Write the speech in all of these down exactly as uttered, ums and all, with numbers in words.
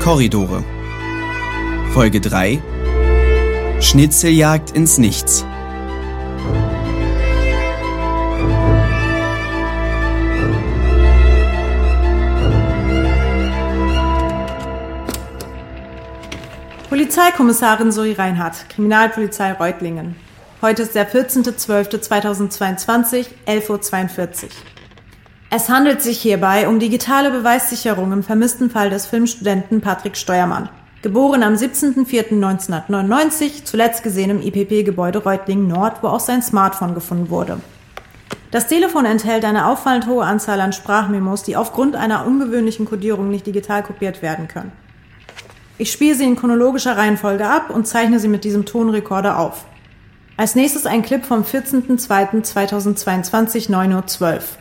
Korridore. Folge drei: Schnitzeljagd ins Nichts. Polizeikommissarin Zoe Reinhardt, Kriminalpolizei Reutlingen. Heute ist der vierzehnter zwölfter zweitausendzweiundzwanzig, elf Uhr zweiundvierzig. Es handelt sich hierbei um digitale Beweissicherung im vermissten Fall des Filmstudenten Patrick Steuermann, geboren am siebzehnter vierter neunzehnhundertneunundneunzig, zuletzt gesehen im I P P-Gebäude Reutlingen Nord, wo auch sein Smartphone gefunden wurde. Das Telefon enthält eine auffallend hohe Anzahl an Sprachmemos, die aufgrund einer ungewöhnlichen Kodierung nicht digital kopiert werden können. Ich spiele sie in chronologischer Reihenfolge ab und zeichne sie mit diesem Tonrekorder auf. Als nächstes ein Clip vom vierzehnter zweiter zweitausendzweiundzwanzig, neun Uhr zwölf.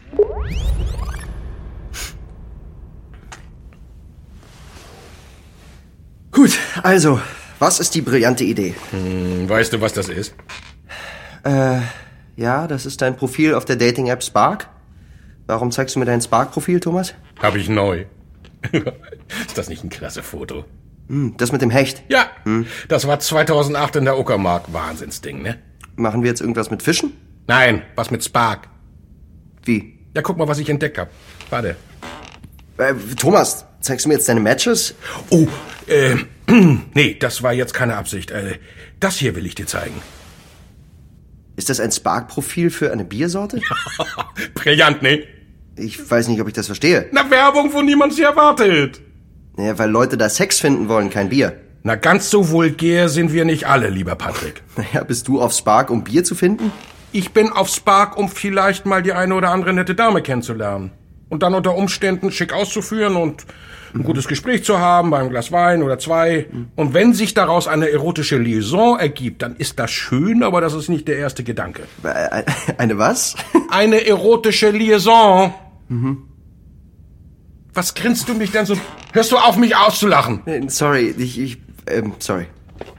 Gut, also, was ist die brillante Idee? Hm, weißt du, was das ist? Äh, ja, das ist dein Profil auf der Dating-App Spark. Warum zeigst du mir dein Spark-Profil, Thomas? Hab ich neu. Ist das nicht ein klasse Foto? Hm, das mit dem Hecht? Ja, hm. Das war zweitausendacht in der Uckermark. Wahnsinnsding, ne? Machen wir jetzt irgendwas mit Fischen? Nein, was mit Spark. Wie? Ja, guck mal, was ich entdeckt hab. Warte. Äh, Thomas, zeigst du mir jetzt deine Matches? Oh, äh, nee, das war jetzt keine Absicht. Äh, das hier will ich dir zeigen. Ist das ein Spark-Profil für eine Biersorte? Brillant, ne? Ich weiß nicht, ob ich das verstehe. Na, Werbung, wo niemand sie erwartet. Naja, weil Leute da Sex finden wollen, kein Bier. Na, ganz so vulgär sind wir nicht alle, lieber Patrick. Naja, bist du auf Spark, um Bier zu finden? Ich bin auf Spark, um vielleicht mal die eine oder andere nette Dame kennenzulernen. Und dann unter Umständen schick auszuführen und ein gutes Gespräch zu haben, beim Glas Wein oder zwei. Und wenn sich daraus eine erotische Liaison ergibt, dann ist das schön, aber das ist nicht der erste Gedanke. Eine was? Eine erotische Liaison. Mhm. Was grinst du mich denn so? Hörst du auf, mich auszulachen? Sorry, ich, ich, ähm, sorry.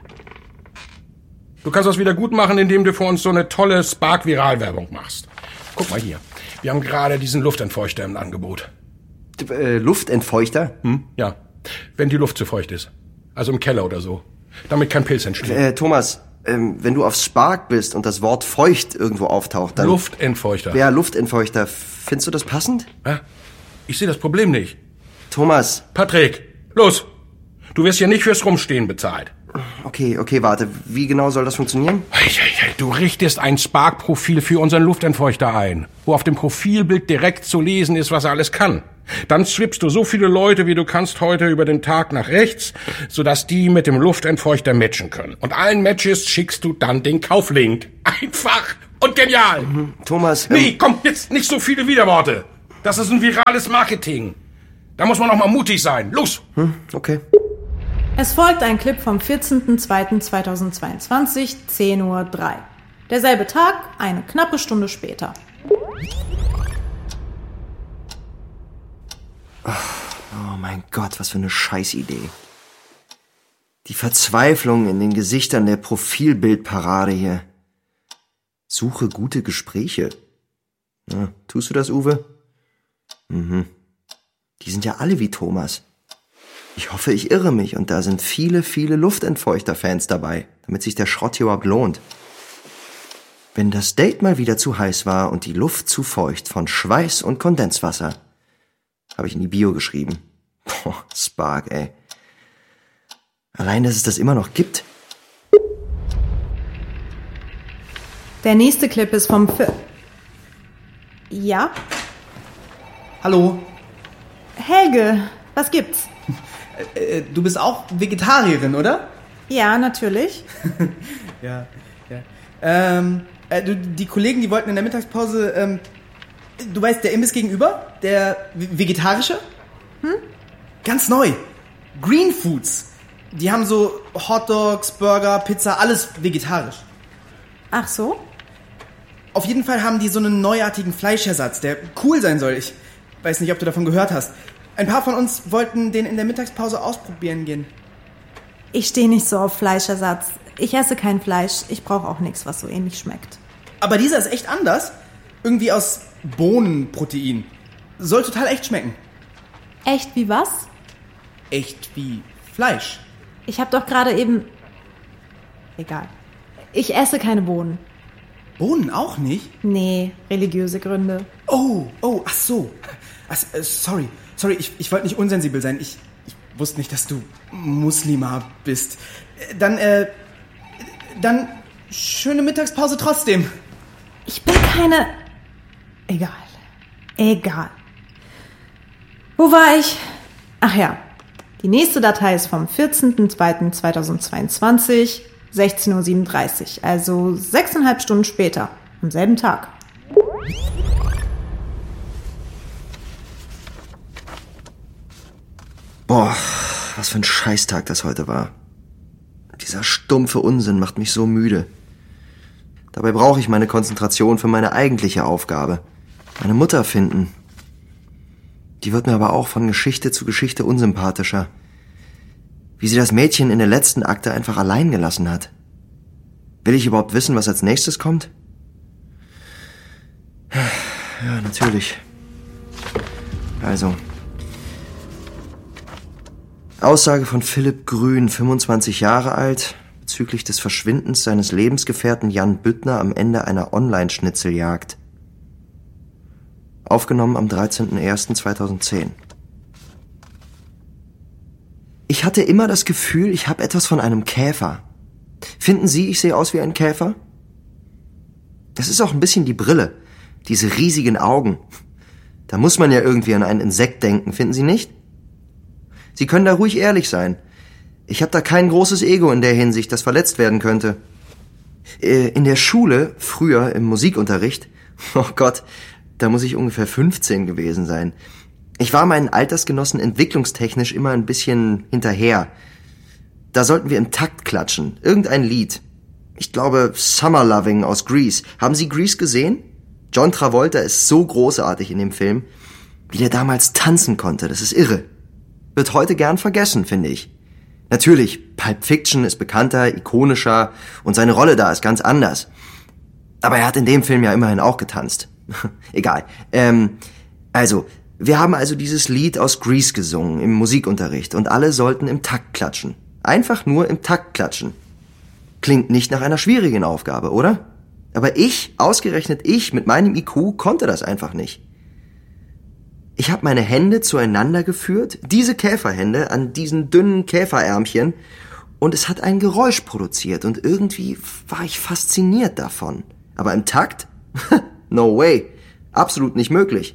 Du kannst das wieder gut machen, indem du für uns so eine tolle Spark-Viral-Werbung machst. Guck mal hier. Wir haben gerade diesen Luftentfeuchter im Angebot. Äh, Luftentfeuchter? Hm? Ja. Wenn die Luft zu feucht ist. Also im Keller oder so. Damit kein Pilz entsteht. Äh, Thomas, ähm, wenn du auf Spark bist und das Wort feucht irgendwo auftaucht, dann... Luftentfeuchter. Ja, Luftentfeuchter. Findest du das passend? Ja. Ich sehe das Problem nicht. Thomas. Patrick, los. Du wirst ja nicht fürs Rumstehen bezahlt. Okay, okay, warte. Wie genau soll das funktionieren? Du richtest ein Spark-Profil für unseren Luftentfeuchter ein, wo auf dem Profilbild direkt zu lesen ist, was er alles kann. Dann swipst du so viele Leute, wie du kannst heute über den Tag nach rechts, sodass die mit dem Luftentfeuchter matchen können. Und allen Matches schickst du dann den Kauflink. Einfach und genial. Mhm. Thomas... Nee, ähm, komm, jetzt nicht so viele Widerworte. Das ist ein virales Marketing. Da muss man auch mal mutig sein. Los! Hm, okay. Es folgt ein Clip vom vierzehnter zweiter zweitausendzweiundzwanzig, zehn Uhr drei. Derselbe Tag, eine knappe Stunde später. Oh mein Gott, was für eine Scheißidee. Die Verzweiflung in den Gesichtern der Profilbildparade hier. Suche gute Gespräche. Na, tust du das, Uwe? Mhm. Die sind ja alle wie Thomas. Ich hoffe, ich irre mich und da sind viele, viele Luftentfeuchter-Fans dabei, damit sich der Schrott hier überhaupt lohnt. Wenn das Date mal wieder zu heiß war und die Luft zu feucht von Schweiß und Kondenswasser, habe ich in die Bio geschrieben. Boah, Spark, ey. Allein, dass es das immer noch gibt. Der nächste Clip ist vom Fi- Ja? Hallo. Helge, was gibt's? Äh, du bist auch Vegetarierin, oder? Ja, natürlich. ja, ja. Ähm, äh, du, die Kollegen, die wollten in der Mittagspause, ähm, du weißt, der Imbiss gegenüber, der vegetarische? Hm? Ganz neu. Green Foods. Die haben so Hotdogs, Burger, Pizza, alles vegetarisch. Ach so? Auf jeden Fall haben die so einen neuartigen Fleischersatz, der cool sein soll. Ich weiß nicht, ob du davon gehört hast. Ein paar von uns wollten den in der Mittagspause ausprobieren gehen. Ich stehe nicht so auf Fleischersatz. Ich esse kein Fleisch. Ich brauche auch nichts, was so ähnlich schmeckt. Aber dieser ist echt anders. Irgendwie aus Bohnenprotein. Soll total echt schmecken. Echt wie was? echt wie Fleisch. Ich habe doch gerade eben... Egal. Ich esse keine Bohnen. Bohnen auch nicht? Nee, religiöse Gründe. Oh, oh, ach so. Ach, äh, sorry, sorry, ich, ich wollte nicht unsensibel sein. Ich, ich wusste nicht, dass du Muslima bist. Äh, Dann, äh, dann schöne Mittagspause trotzdem. Ich bin keine... Egal. Egal. Wo war ich? Ach ja. Die nächste Datei ist vom vierzehnten zweiten zweitausendzweiundzwanzig, sechzehn Uhr siebenunddreißig, also sechseinhalb Stunden später, am selben Tag. Boah, was für ein Scheißtag das heute war. Dieser stumpfe Unsinn macht mich so müde. Dabei brauche ich meine Konzentration für meine eigentliche Aufgabe. Meine Mutter finden. Die wird mir aber auch von Geschichte zu Geschichte unsympathischer. Wie sie das Mädchen in der letzten Akte einfach allein gelassen hat. Will ich überhaupt wissen, was als nächstes kommt? Ja, natürlich. Also. Aussage von Philipp Grün, fünfundzwanzig Jahre alt, bezüglich des Verschwindens seines Lebensgefährten Jan Büttner am Ende einer Online-Schnitzeljagd. Aufgenommen am dreizehnten ersten zweitausendzehn. Ich hatte immer das Gefühl, ich habe etwas von einem Käfer. Finden Sie, ich sehe aus wie ein Käfer? Das ist auch ein bisschen die Brille. Diese riesigen Augen. Da muss man ja irgendwie an ein Insekt denken, finden Sie nicht? Sie können da ruhig ehrlich sein. Ich habe da kein großes Ego in der Hinsicht, das verletzt werden könnte. In der Schule, früher im Musikunterricht, oh Gott, da muss ich ungefähr fünfzehn gewesen sein. Ich war meinen Altersgenossen entwicklungstechnisch immer ein bisschen hinterher. Da sollten wir im Takt klatschen, irgendein Lied. Ich glaube Summer Loving aus Grease. Haben Sie Grease gesehen? John Travolta ist so großartig in dem Film. Wie der damals tanzen konnte, das ist irre. Wird heute gern vergessen, finde ich. Natürlich, Pulp Fiction ist bekannter, ikonischer und seine Rolle da ist ganz anders. Aber er hat in dem Film ja immerhin auch getanzt. Egal. Ähm, also, wir haben also dieses Lied aus Grease gesungen im Musikunterricht und alle sollten im Takt klatschen. Einfach nur im Takt klatschen. Klingt nicht nach einer schwierigen Aufgabe, oder? Aber ich, ausgerechnet ich mit meinem I Q, konnte das einfach nicht. Ich habe meine Hände zueinander geführt, diese Käferhände an diesen dünnen Käferärmchen, und es hat ein Geräusch produziert und irgendwie war ich fasziniert davon. Aber im Takt? No way. Absolut nicht möglich.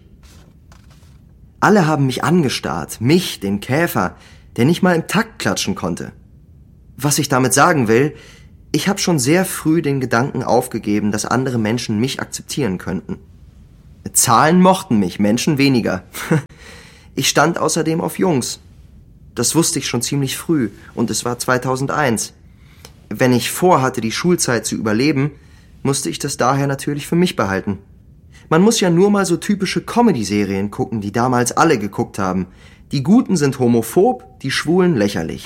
Alle haben mich angestarrt, mich, den Käfer, der nicht mal im Takt klatschen konnte. Was ich damit sagen will, ich habe schon sehr früh den Gedanken aufgegeben, dass andere Menschen mich akzeptieren könnten. Zahlen mochten mich, Menschen weniger. Ich stand außerdem auf Jungs. Das wusste ich schon ziemlich früh und es war zweitausendeins. Wenn ich vorhatte, die Schulzeit zu überleben, musste ich das daher natürlich für mich behalten. Man muss ja nur mal so typische Comedy-Serien gucken, die damals alle geguckt haben. Die Guten sind homophob, die Schwulen lächerlich.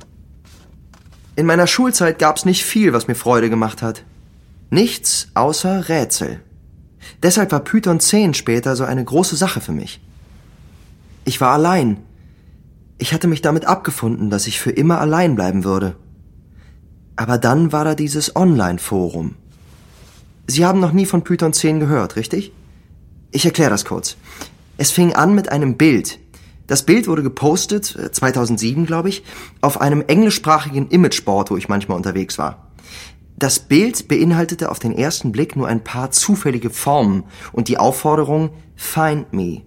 In meiner Schulzeit gab's nicht viel, was mir Freude gemacht hat. Nichts außer Rätsel. Deshalb war Python zehn später so eine große Sache für mich. Ich war allein. Ich hatte mich damit abgefunden, dass ich für immer allein bleiben würde. Aber dann war da dieses Online-Forum. Sie haben noch nie von Python zehn gehört, richtig? Ich erkläre das kurz. Es fing an mit einem Bild. Das Bild wurde gepostet, zweitausendsieben, glaube ich, auf einem englischsprachigen Imageboard, wo ich manchmal unterwegs war. Das Bild beinhaltete auf den ersten Blick nur ein paar zufällige Formen und die Aufforderung Find me.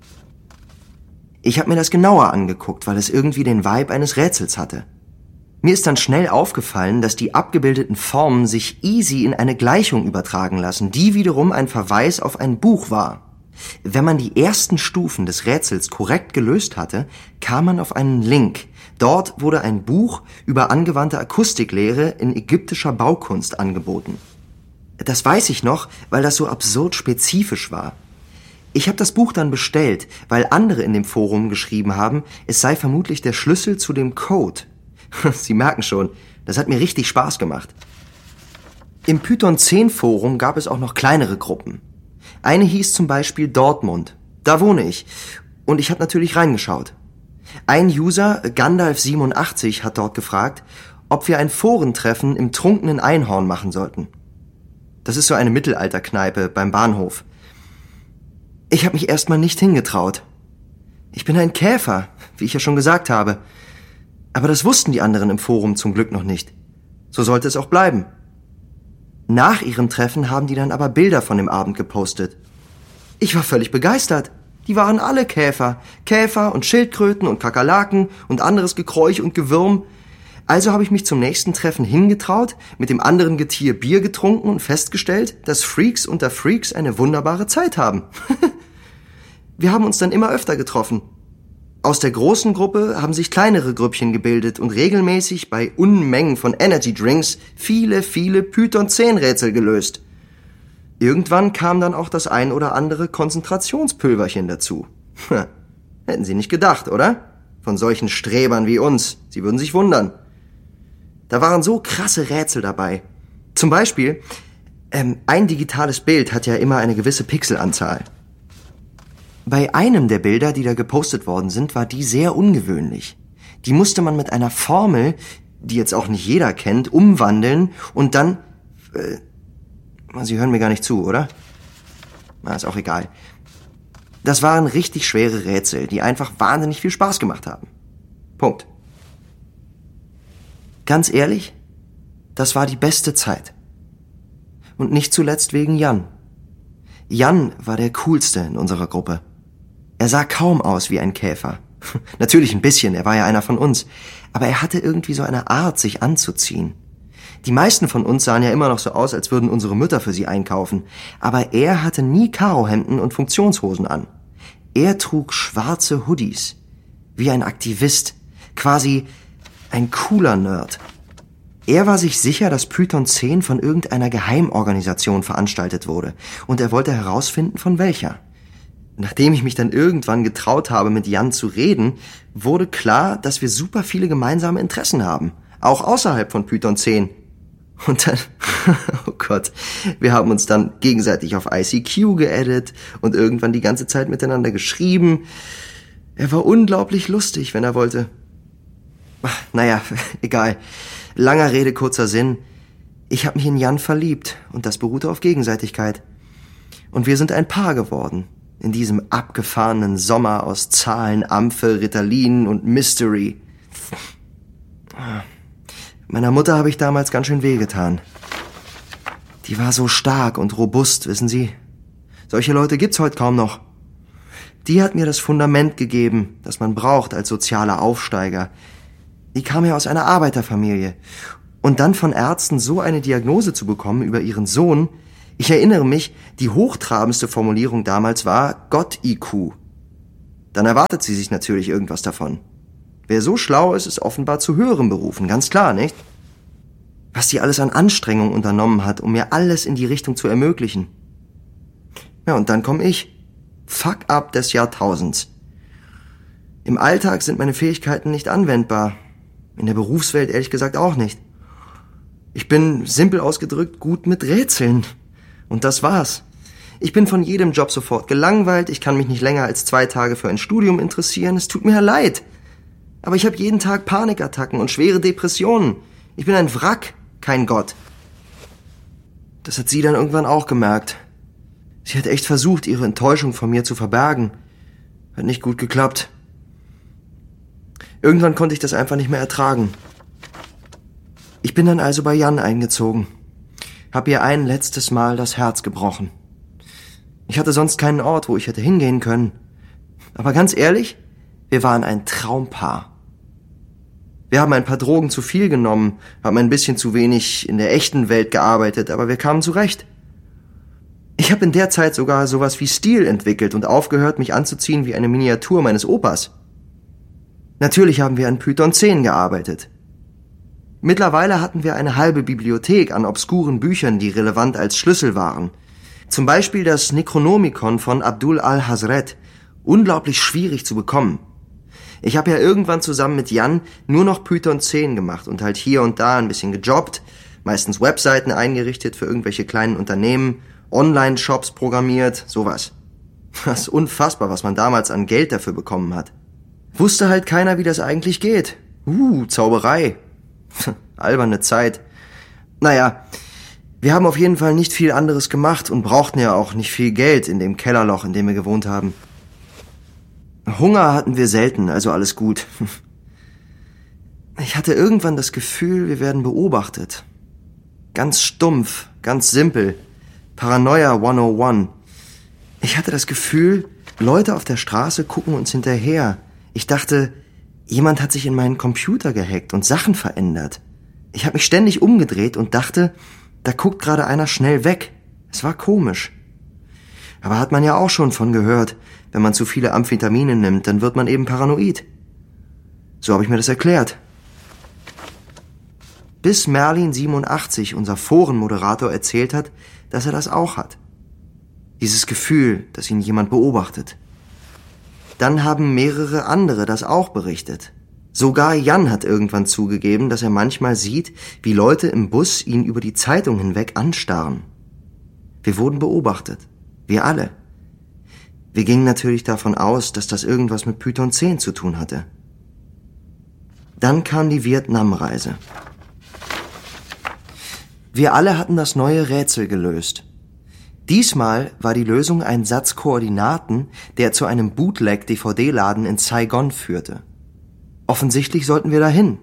Ich habe mir das genauer angeguckt, weil es irgendwie den Vibe eines Rätsels hatte. Mir ist dann schnell aufgefallen, dass die abgebildeten Formen sich easy in eine Gleichung übertragen lassen, die wiederum ein Verweis auf ein Buch war. Wenn man die ersten Stufen des Rätsels korrekt gelöst hatte, kam man auf einen Link. Dort wurde ein Buch über angewandte Akustiklehre in ägyptischer Baukunst angeboten. Das weiß ich noch, weil das so absurd spezifisch war. Ich habe das Buch dann bestellt, weil andere in dem Forum geschrieben haben, es sei vermutlich der Schlüssel zu dem Code. Sie merken schon, das hat mir richtig Spaß gemacht. Im Python zehn Forum gab es auch noch kleinere Gruppen. Eine hieß zum Beispiel Dortmund. Da wohne ich. Und ich habe natürlich reingeschaut. Ein User, Gandalf siebenundachtzig, hat dort gefragt, ob wir ein Forentreffen im Trunkenen Einhorn machen sollten. Das ist so eine Mittelalterkneipe beim Bahnhof. Ich habe mich erstmal nicht hingetraut. Ich bin ein Käfer, wie ich ja schon gesagt habe. Aber das wussten die anderen im Forum zum Glück noch nicht. So sollte es auch bleiben. Nach ihrem Treffen haben die dann aber Bilder von dem Abend gepostet. Ich war völlig begeistert. Die waren alle Käfer. Käfer und Schildkröten und Kakerlaken und anderes Gekräuch und Gewürm. Also habe ich mich zum nächsten Treffen hingetraut, mit dem anderen Getier Bier getrunken und festgestellt, dass Freaks unter Freaks eine wunderbare Zeit haben. Wir haben uns dann immer öfter getroffen. Aus der großen Gruppe haben sich kleinere Grüppchen gebildet und regelmäßig bei Unmengen von Energy Drinks viele, viele Python zehn Rätsel gelöst. Irgendwann kam dann auch das ein oder andere Konzentrationspülverchen dazu. Hätten Sie nicht gedacht, oder? Von solchen Strebern wie uns. Sie würden sich wundern. Da waren so krasse Rätsel dabei. Zum Beispiel, ähm, ein digitales Bild hat ja immer eine gewisse Pixelanzahl. Bei einem der Bilder, die da gepostet worden sind, war die sehr ungewöhnlich. Die musste man mit einer Formel, die jetzt auch nicht jeder kennt, umwandeln und dann... Äh, Sie hören mir gar nicht zu, oder? Na, ist auch egal. Das waren richtig schwere Rätsel, die einfach wahnsinnig viel Spaß gemacht haben. Punkt. Ganz ehrlich, das war die beste Zeit. Und nicht zuletzt wegen Jan. Jan war der Coolste in unserer Gruppe. Er sah kaum aus wie ein Käfer. Natürlich ein bisschen, er war ja einer von uns. Aber er hatte irgendwie so eine Art, sich anzuziehen. Die meisten von uns sahen ja immer noch so aus, als würden unsere Mütter für sie einkaufen. Aber er hatte nie Karohemden und Funktionshosen an. Er trug schwarze Hoodies. Wie ein Aktivist. Quasi ein cooler Nerd. Er war sich sicher, dass Python zehn von irgendeiner Geheimorganisation veranstaltet wurde. Und er wollte herausfinden, von welcher. Nachdem ich mich dann irgendwann getraut habe, mit Jan zu reden, wurde klar, dass wir super viele gemeinsame Interessen haben. Auch außerhalb von Python zehn. Und dann, oh Gott, wir haben uns dann gegenseitig auf I C Q geaddet und irgendwann die ganze Zeit miteinander geschrieben. Er war unglaublich lustig, wenn er wollte. Ach, naja, egal. Langer Rede, kurzer Sinn. Ich habe mich in Jan verliebt und das beruhte auf Gegenseitigkeit. Und wir sind ein Paar geworden. In diesem abgefahrenen Sommer aus Zahlen, Amphe, Ritalin und Mystery. Meiner Mutter habe ich damals ganz schön wehgetan. Die war so stark und robust, wissen Sie. Solche Leute gibt's heute kaum noch. Die hat mir das Fundament gegeben, das man braucht als sozialer Aufsteiger. Die kam ja aus einer Arbeiterfamilie. Und dann von Ärzten so eine Diagnose zu bekommen über ihren Sohn. Ich erinnere mich, die hochtrabendste Formulierung damals war Gott-I Q. Dann erwartet sie sich natürlich irgendwas davon. Wer so schlau ist, ist offenbar zu höheren Berufen, ganz klar, nicht? Was sie alles an Anstrengung unternommen hat, um mir alles in die Richtung zu ermöglichen. Ja, und dann komme ich. Fuck-up des Jahrtausends. Im Alltag sind meine Fähigkeiten nicht anwendbar. In der Berufswelt ehrlich gesagt auch nicht. Ich bin, simpel ausgedrückt, gut mit Rätseln. Und das war's. Ich bin von jedem Job sofort gelangweilt, ich kann mich nicht länger als zwei Tage für ein Studium interessieren, es tut mir leid. Aber ich habe jeden Tag Panikattacken und schwere Depressionen. Ich bin ein Wrack, kein Gott. Das hat sie dann irgendwann auch gemerkt. Sie hat echt versucht, ihre Enttäuschung von mir zu verbergen. Hat nicht gut geklappt. Irgendwann konnte ich das einfach nicht mehr ertragen. Ich bin dann also bei Jan eingezogen. Hab ihr ein letztes Mal das Herz gebrochen. Ich hatte sonst keinen Ort, wo ich hätte hingehen können. Aber ganz ehrlich, wir waren ein Traumpaar. Wir haben ein paar Drogen zu viel genommen, haben ein bisschen zu wenig in der echten Welt gearbeitet, aber wir kamen zurecht. Ich habe in der Zeit sogar sowas wie Stil entwickelt und aufgehört, mich anzuziehen wie eine Miniatur meines Opas. Natürlich haben wir an Python zehn gearbeitet. Mittlerweile hatten wir eine halbe Bibliothek an obskuren Büchern, die relevant als Schlüssel waren. Zum Beispiel das Necronomicon von Abdul al-Hazret. Unglaublich schwierig zu bekommen. Ich habe ja irgendwann zusammen mit Jan nur noch Python zehn gemacht und halt hier und da ein bisschen gejobbt, meistens Webseiten eingerichtet für irgendwelche kleinen Unternehmen, Online-Shops programmiert, sowas. Das ist unfassbar, was man damals an Geld dafür bekommen hat. Wusste halt keiner, wie das eigentlich geht. Uh, Zauberei. Alberne Zeit. Naja, wir haben auf jeden Fall nicht viel anderes gemacht und brauchten ja auch nicht viel Geld in dem Kellerloch, in dem wir gewohnt haben. Hunger hatten wir selten, also alles gut. Ich hatte irgendwann das Gefühl, wir werden beobachtet. Ganz stumpf, ganz simpel. Paranoia hundertundeins. Ich hatte das Gefühl, Leute auf der Straße gucken uns hinterher. Ich dachte, jemand hat sich in meinen Computer gehackt und Sachen verändert. Ich habe mich ständig umgedreht und dachte, da guckt gerade einer schnell weg. Es war komisch. Aber hat man ja auch schon von gehört, wenn man zu viele Amphetamine nimmt, dann wird man eben paranoid. So habe ich mir das erklärt. Bis Merlin siebenundachtzig, unser Forenmoderator, erzählt hat, dass er das auch hat. Dieses Gefühl, dass ihn jemand beobachtet. Dann haben mehrere andere das auch berichtet. Sogar Jan hat irgendwann zugegeben, dass er manchmal sieht, wie Leute im Bus ihn über die Zeitung hinweg anstarren. Wir wurden beobachtet. Wir alle. Wir gingen natürlich davon aus, dass das irgendwas mit Python zehn zu tun hatte. Dann kam die Vietnamreise. Wir alle hatten das neue Rätsel gelöst. Diesmal war die Lösung ein Satz Koordinaten, der zu einem Bootleg-D V D-Laden in Saigon führte. Offensichtlich sollten wir dahin.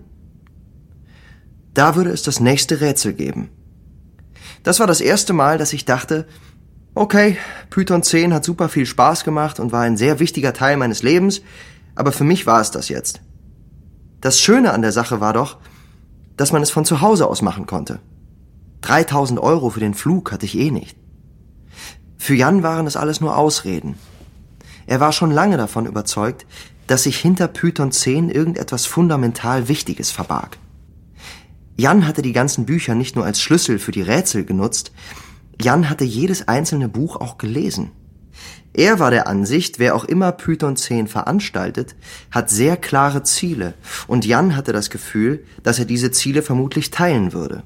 Da würde es das nächste Rätsel geben. Das war das erste Mal, dass ich dachte, okay, Python zehn hat super viel Spaß gemacht und war ein sehr wichtiger Teil meines Lebens, aber für mich war es das jetzt. Das Schöne an der Sache war doch, dass man es von zu Hause aus machen konnte. dreitausend Euro für den Flug hatte ich eh nicht. Für Jan waren es alles nur Ausreden. Er war schon lange davon überzeugt, dass sich hinter Python zehn irgendetwas fundamental Wichtiges verbarg. Jan hatte die ganzen Bücher nicht nur als Schlüssel für die Rätsel genutzt, Jan hatte jedes einzelne Buch auch gelesen. Er war der Ansicht, wer auch immer Python zehn veranstaltet, hat sehr klare Ziele, und Jan hatte das Gefühl, dass er diese Ziele vermutlich teilen würde.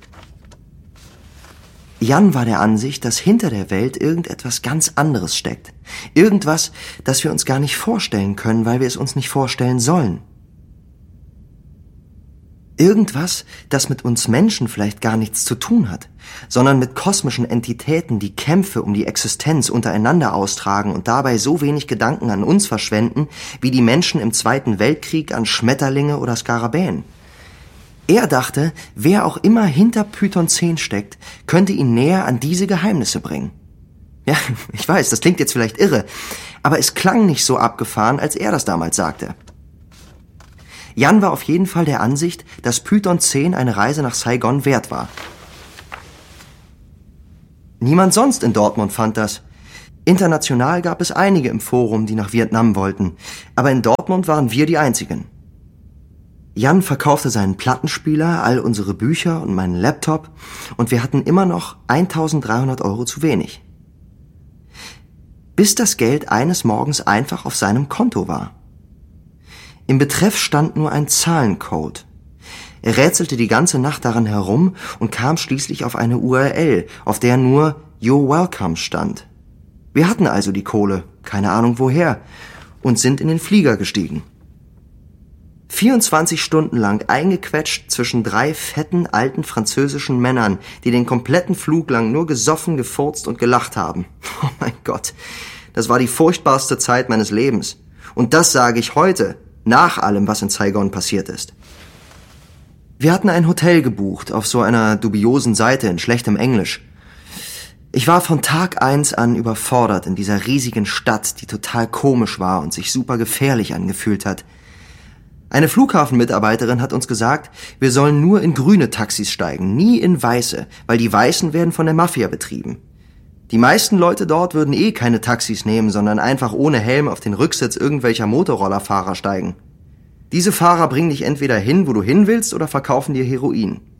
Jan war der Ansicht, dass hinter der Welt irgendetwas ganz anderes steckt. Irgendwas, das wir uns gar nicht vorstellen können, weil wir es uns nicht vorstellen sollen. Irgendwas, das mit uns Menschen vielleicht gar nichts zu tun hat, sondern mit kosmischen Entitäten, die Kämpfe um die Existenz untereinander austragen und dabei so wenig Gedanken an uns verschwenden, wie die Menschen im Zweiten Weltkrieg an Schmetterlinge oder Skarabäen. Er dachte, wer auch immer hinter Python zehn steckt, könnte ihn näher an diese Geheimnisse bringen. Ja, ich weiß, das klingt jetzt vielleicht irre, aber es klang nicht so abgefahren, als er das damals sagte. Jan war auf jeden Fall der Ansicht, dass Python zehn eine Reise nach Saigon wert war. Niemand sonst in Dortmund fand das. International gab es einige im Forum, die nach Vietnam wollten, aber in Dortmund waren wir die einzigen. Jan verkaufte seinen Plattenspieler, all unsere Bücher und meinen Laptop, und wir hatten immer noch eintausenddreihundert Euro zu wenig. Bis das Geld eines Morgens einfach auf seinem Konto war. Im Betreff stand nur ein Zahlencode. Er rätselte die ganze Nacht daran herum und kam schließlich auf eine U R L, auf der nur You're welcome stand. Wir hatten also die Kohle, keine Ahnung woher, und sind in den Flieger gestiegen. vierundzwanzig Stunden lang eingequetscht zwischen drei fetten, alten französischen Männern, die den kompletten Flug lang nur gesoffen, gefurzt und gelacht haben. Oh mein Gott, das war die furchtbarste Zeit meines Lebens. Und das sage ich heute, nach allem, was in Saigon passiert ist. Wir hatten ein Hotel gebucht, auf so einer dubiosen Seite in schlechtem Englisch. Ich war von Tag eins an überfordert in dieser riesigen Stadt, die total komisch war und sich super gefährlich angefühlt hat. Eine Flughafenmitarbeiterin hat uns gesagt, wir sollen nur in grüne Taxis steigen, nie in weiße, weil die weißen werden von der Mafia betrieben. Die meisten Leute dort würden eh keine Taxis nehmen, sondern einfach ohne Helm auf den Rücksitz irgendwelcher Motorrollerfahrer steigen. Diese Fahrer bringen dich entweder hin, wo du hin willst, oder verkaufen dir Heroin.